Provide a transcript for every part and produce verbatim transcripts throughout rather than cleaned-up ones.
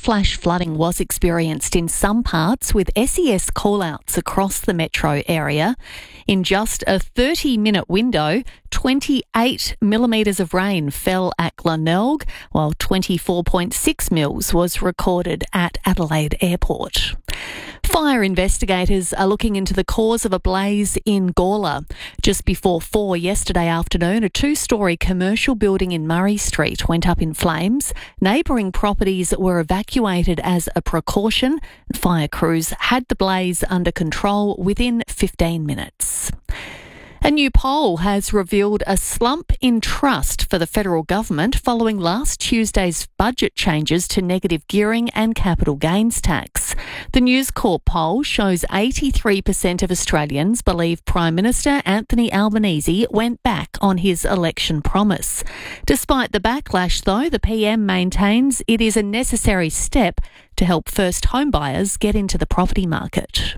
flash flooding was experienced in some parts, with S E S call-outs across the metro area. In just a thirty-minute window, twenty-eight millimetres of rain fell at Glenelg, while twenty-four point six mils was recorded at Adelaide Airport. Fire investigators are looking into the cause of a blaze in Gawler. Just before four yesterday afternoon, a two-storey commercial building in Murray Street went up in flames. Neighbouring properties were evacuated as a precaution. Fire crews had the blaze under control within fifteen minutes. A new poll has revealed a slump in trust for the federal government following last Tuesday's budget changes to negative gearing and capital gains tax. The News Corp poll shows eighty-three percent of Australians believe Prime Minister Anthony Albanese went back on his election promise. Despite the backlash, though, the P M maintains it is a necessary step to help first home buyers get into the property market.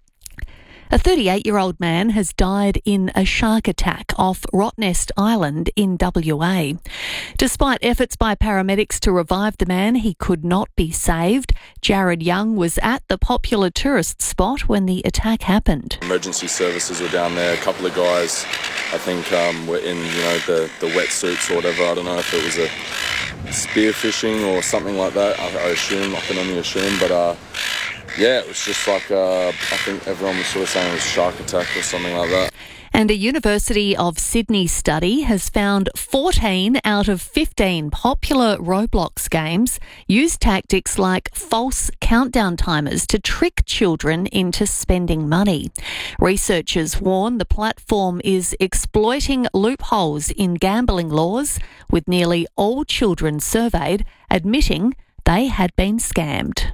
A thirty-eight-year-old man has died in a shark attack off Rottnest Island in W A. Despite efforts by paramedics to revive the man, he could not be saved. Jared Young was at the popular tourist spot when the attack happened. Emergency services were down there. A couple of guys, I think, um, were in, you know, the, the wetsuits or whatever. I don't know if it was a spearfishing or something like that. I, I assume, I can only assume, but uh, yeah, it was just like, uh, I think everyone was sort of saying it was a shark attack or something like that. And a University of Sydney study has found fourteen out of fifteen popular Roblox games use tactics like false countdown timers to trick children into spending money. Researchers warn the platform is exploiting loopholes in gambling laws, with nearly all children surveyed admitting they had been scammed.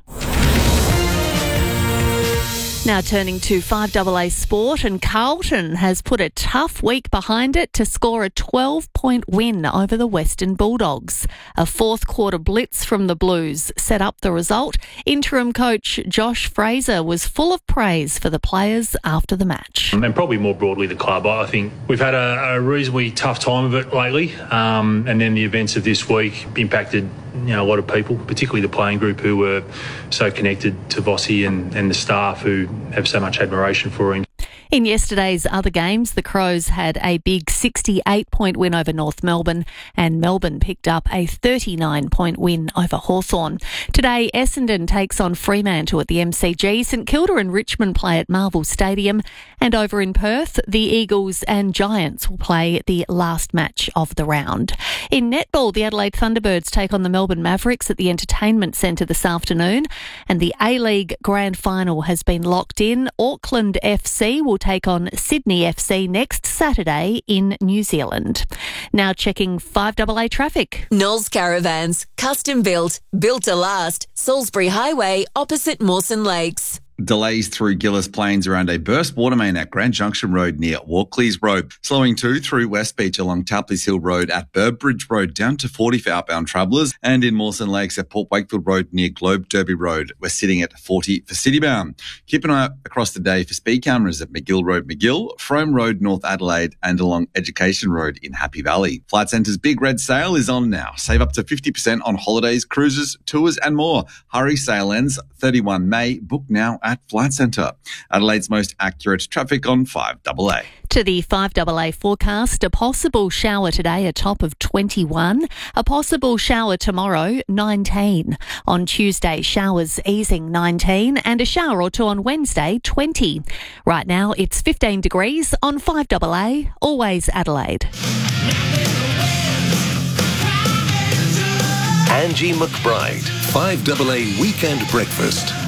Now turning to five A A sport, and Carlton has put a tough week behind it to score a twelve-point win over the Western Bulldogs. A fourth-quarter blitz from the Blues set up the result. Interim coach Josh Fraser was full of praise for the players after the match. And probably more broadly the club. I think we've had a, a reasonably tough time of it lately, um, and then the events of this week impacted you know, a lot of people, particularly the playing group who were so connected to Vossi and, and the staff who have so much admiration for him. In yesterday's other games, the Crows had a big sixty-eight-point win over North Melbourne, and Melbourne picked up a thirty-nine-point win over Hawthorn. Today, Essendon takes on Fremantle at the M C G. St Kilda and Richmond play at Marvel Stadium. And over in Perth, the Eagles and Giants will play the last match of the round. In netball, the Adelaide Thunderbirds take on the Melbourne Mavericks at the Entertainment Centre this afternoon. And the A-League Grand Final has been locked in. Auckland F C will take on Sydney F C next Saturday in New Zealand. Now checking five A A traffic. Knowles Caravans, custom built, built to last. Salisbury Highway, opposite Mawson Lakes. Delays through Gillis Plains around a burst water main at Grand Junction Road near Walkleys Road. Slowing too through West Beach along Tapley's Hill Road at Burbridge Road down to forty for outbound travellers. And in Mawson Lakes at Port Wakefield Road near Globe Derby Road. We're sitting at forty for citybound. Keep an eye across the day for speed cameras at McGill Road, McGill, Frome Road, North Adelaide and along Education Road in Happy Valley. Flight Centre's Big Red Sale is on now. Save up to fifty percent on holidays, cruises, tours and more. Hurry, sale ends thirty-first of May. Book now at Flight Centre. Adelaide's most accurate traffic on five A A. To the five A A forecast, a possible shower today, a top of twenty-one. A possible shower tomorrow, nineteen. On Tuesday, showers easing, nineteen. And a shower or two on Wednesday, twenty. Right now, it's fifteen degrees on five A A, always Adelaide. Angie McBride, five A A Weekend Breakfast.